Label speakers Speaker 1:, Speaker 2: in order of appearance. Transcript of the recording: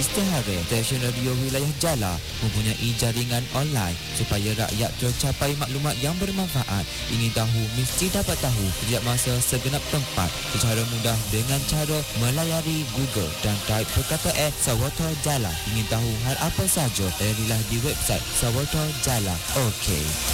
Speaker 1: istihara stesen radio wilayah Jala mempunyai jaringan online supaya rakyat tercapai maklumat yang bermanfaat. Ingin tahu mesti dapat tahu setiap masa segenap tempat secara mudah dengan cara melayari Google dan type perkataan Sawata Jala. Ingin tahu hal apa saja, layarilah di website Sawata Jala. Okey.